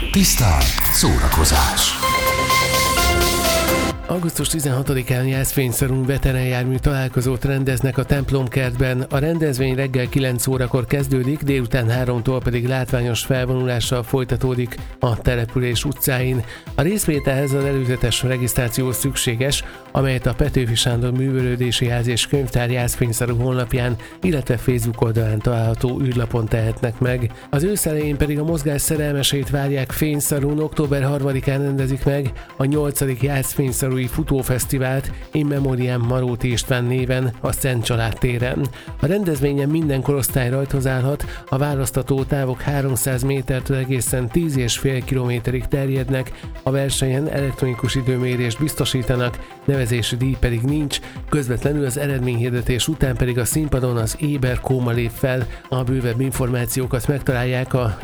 Tisztán szórakozás. Augusztus 16-án Jászfényszarun veteránjármű találkozót rendeznek a Templomkertben. A rendezvény reggel 9 órakor kezdődik, délután 3-tól pedig látványos felvonulással folytatódik a település utcáin. A részvételhez az előzetes regisztráció szükséges, amelyet a Petőfi Sándor Művelődési Ház és Könyvtár Jászfényszaru honlapján, illetve Facebook oldalán található űrlapon tehetnek meg. Az ősz elején pedig a mozgás szerelmeseit várják Fényszarun, október 3-án rendezik meg a 8. Jászfényszarui Futófesztivált In Memoriam Maróti István néven a Szent Család téren. A rendezvényen minden korosztály rajthoz állhat, a választható távok 300 métertől egészen 10,5 kilométerig terjednek, a versenyen elektronikus időmérést biztosítanak, nevezési díj pedig nincs, közvetlenül az eredményhirdetés után pedig a színpadon az Éber Kóma lép fel. A bővebb információkat megtalálják a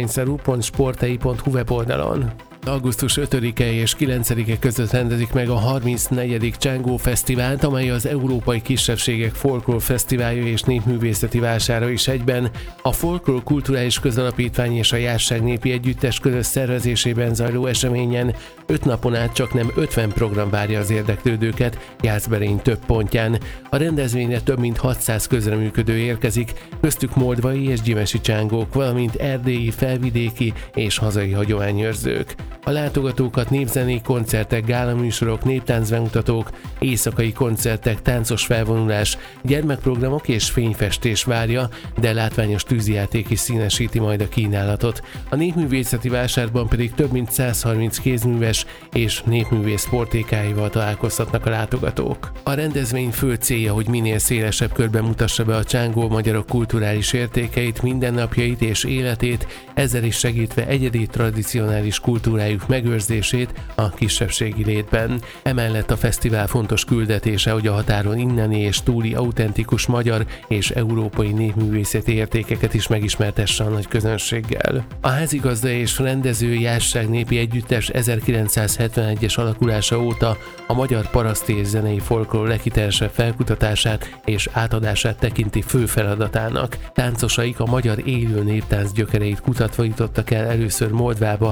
jasszfényszaru.sportei.hu weboldalon. Augusztus 5-e és 9-e között rendezik meg a 34. Csángó Fesztivált, amely az Európai Kisebbségek Folklór Fesztiválja és Népművészeti Vására is egyben. A Folklór Kulturális Közalapítvány és a Jásság Népi Együttes közös szervezésében zajló eseményen 5 napon át csaknem 50 program várja az érdeklődőket Jászberény több pontján. A rendezvényre több mint 600 közreműködő érkezik, köztük moldvai és gyimesi csángók, valamint erdélyi, felvidéki és hazai hagyományőrzők. A látogatókat népzenék, koncertek, gálaműsorok, néptáncbemutatók, éjszakai koncertek, táncos felvonulás, gyermekprogramok és fényfestés várja, de látványos tűzijáték is színesíti majd a kínálatot. A népművészeti vásárban pedig több mint 130 kézműves és népművész portékáival találkozhatnak a látogatók. A rendezvény fő célja, hogy minél szélesebb körben mutassa be a csángó magyarok kulturális értékeit, mindennapjait és életét, ezzel is segítve egyedi tradicionális kultúrájuk megőrzését a kisebbségi létben. Emellett a fesztivál fontos küldetése, hogy a határon inneni és túli autentikus magyar és európai népművészeti értékeket is megismertesse a nagy közönséggel. A házigazda és rendező Jásság Népi Együttes 1971-es alakulása óta a magyar paraszti és zenei folklór leghitelesebb felkutatását és átadását tekinti fő feladatának. Táncosaik a magyar élő néptánc gyökereit kutatva jutottak el először Moldvába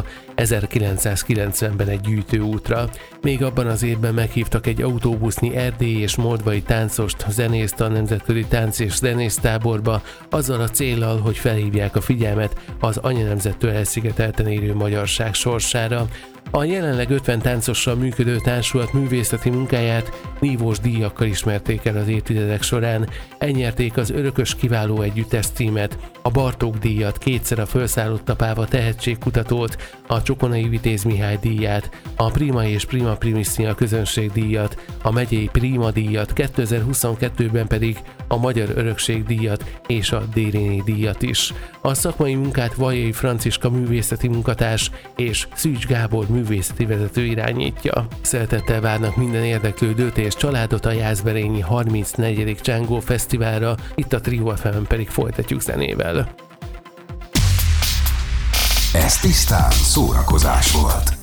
1990-ben egy gyűjtőútra. Még abban az évben meghívtak egy autóbusznyi erdélyi és moldvai táncost, zenészt a Nemzetközi Tánc és Zenésztáborba, azzal a céllal, hogy felhívják a figyelmet az anyanemzettől elszigetelten élő magyarság sorsára. A jelenleg 50 táncossal működő társulat művészeti munkáját nívós díjakkal ismerték el az évtizedek során. Elnyerték az Örökös Kiváló Együttes címet, a Bartók díjat, kétszer a Fölszállott Páva tehetségkutatót, a Csokonai Vitéz Mihály díját, a Prima és Prima Primissima közönség díjat, a Megyei Prima díjat, 2022-ben pedig a Magyar Örökség díjat és a Déréné díjat is. A szakmai munkát Vajai Franciska művészeti munkatárs és Szűcs Gábor művészeti vezető irányítja. Szeretettel várnak minden érdeklődőt és családot a jászberényi 34. Csángó Fesztiválra, itt a Trio FM-en pedig folytatjuk zenével. Ez tisztán szórakozás volt.